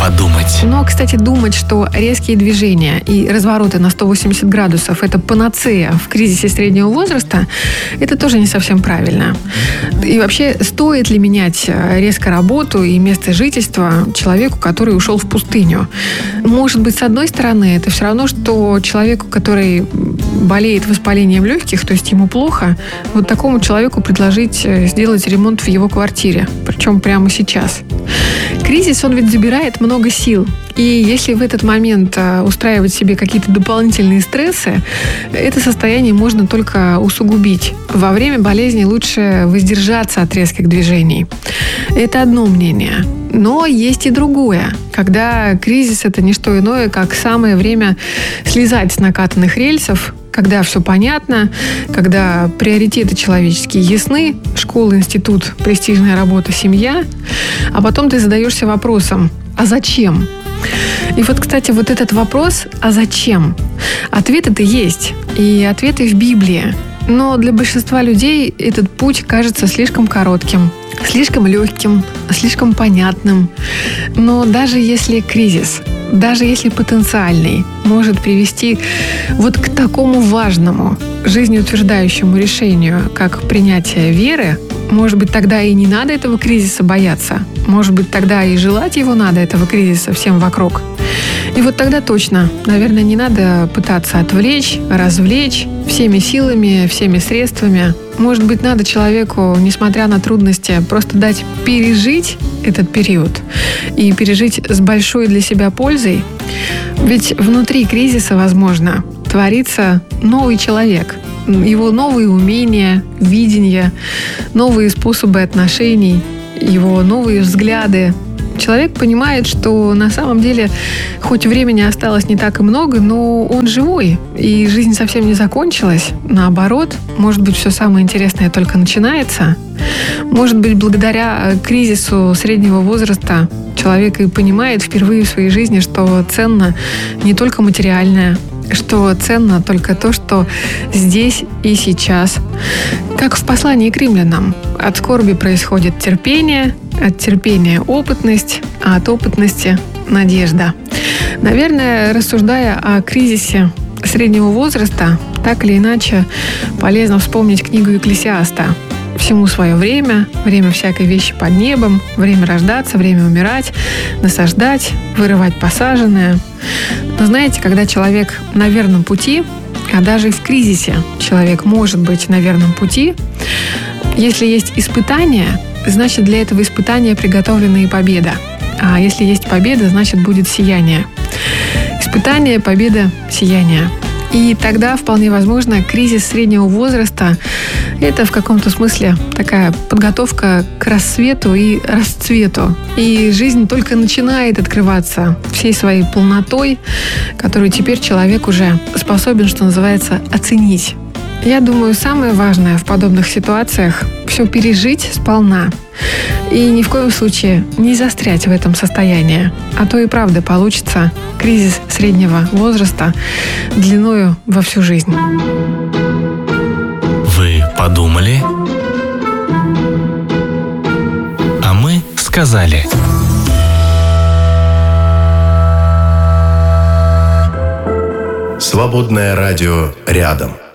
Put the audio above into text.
подумать. Но, кстати, думать, что резкие движения и развороты на 180 градусов – это панацея в кризисе среднего возраста, это тоже не совсем правильно. И вообще, стоит ли менять резко работу и место жительства человеку, который ушел в пустыню? Может быть, с одной стороны, это все равно, что человеку, который болеет воспалением легких, то есть ему плохо, вот такому человеку предложить сделать ремонт в его квартире, причем прямо сейчас. Кризис, он ведь забирает много сил. И если в этот момент устраивать себе какие-то дополнительные стрессы, это состояние можно только усугубить. Во время болезни лучше воздержаться от резких движений. Это одно мнение. Но есть и другое, когда кризис – это не что иное, как самое время слезать с накатанных рельсов, когда все понятно, когда приоритеты человеческие ясны, школа, институт, престижная работа, семья, а потом ты задаешься вопросом: а зачем? И вот, кстати, вот этот вопрос «а зачем?» Ответы-то есть, и ответы в Библии. Но для большинства людей этот путь кажется слишком коротким, слишком легким, слишком понятным. Но даже если кризис, даже если потенциальный, может привести вот к такому важному, жизнеутверждающему решению, как принятие веры, может быть, тогда и не надо этого кризиса бояться. Может быть, тогда и желать его надо, этого кризиса, всем вокруг. И вот тогда точно, наверное, не надо пытаться отвлечь, развлечь всеми силами, всеми средствами. Может быть, надо человеку, несмотря на трудности, просто дать пережить этот период и пережить с большой для себя пользой. Ведь внутри кризиса, возможно, творится новый человек. Его новые умения, видения, новые способы отношений, его новые взгляды. Человек понимает, что на самом деле, хоть времени осталось не так и много, но он живой, и жизнь совсем не закончилась. Наоборот, может быть, все самое интересное только начинается. Может быть, благодаря кризису среднего возраста человек и понимает впервые в своей жизни, что ценно не только материальное, что ценно только то, что здесь и сейчас. Как в послании к римлянам. От скорби происходит терпение, от терпения опытность, а от опытности надежда. Наверное, рассуждая о кризисе среднего возраста, так или иначе полезно вспомнить книгу Екклесиаста. Всему свое время, время всякой вещи под небом, время рождаться, время умирать, насаждать, вырывать посаженное. Но знаете, когда человек на верном пути, а даже и в кризисе человек может быть на верном пути, если есть испытания, значит, для этого испытания приготовлена и победа. А если есть победа, значит, будет сияние. Испытание, победа, сияние. И тогда, вполне возможно, кризис среднего возраста – это в каком-то смысле такая подготовка к рассвету и расцвету. И жизнь только начинает открываться всей своей полнотой, которую теперь человек уже способен, что называется, оценить. Я думаю, самое важное в подобных ситуациях – все пережить сполна. И ни в коем случае не застрять в этом состоянии. А то и правда получится кризис среднего возраста длиною во всю жизнь. Вы подумали? А мы сказали. Свободное радио рядом.